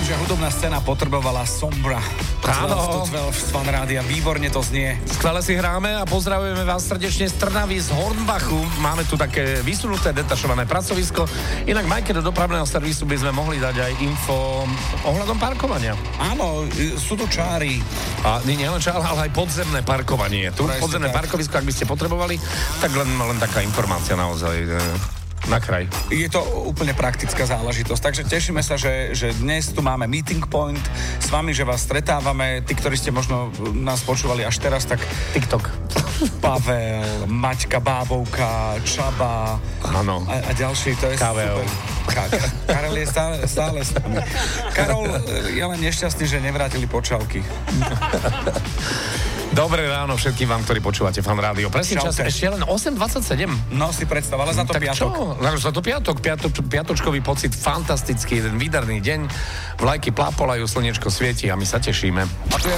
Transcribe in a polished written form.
že hudobná scéna potrebovala Sombra. Áno. Z Fan Rádia, výborne to znie. Skvele si hráme a pozdravujeme vás srdečne z Trnavy, z Hornbachu. Máme tu také vysunuté, detašované pracovisko. Inak Majke do dopravného servisu by sme mohli dať aj info ohľadom parkovania. Áno, sú tu čáry. A nie len čára, ale aj podzemné parkovanie. Tu Presne podzemné tak. parkovisko, ak by ste potrebovali, tak len taká informácia naozaj na kraj. Je to úplne praktická záležitosť, takže tešíme sa, že dnes tu máme meeting point s vami, že vás stretávame. Tí, ktorí ste možno nás počúvali až teraz, tak TikTok. Pavel, Maťka, Bábovka, Čaba Áno. a ďalší, to je Karel. super. Karel je stále s nami. Karol je len nešťastný, že nevrátili počálky. Dobré ráno všetkým vám, ktorí počúvate Fan Rádio. Presný čas ešte len 8:27. No si predstav, ale za to tak piatok. Čo? Za to piatočkový pocit, fantastický, jeden výdarný deň. Vlajky plápolajú, slnečko svieti a my sa tešíme. A tu je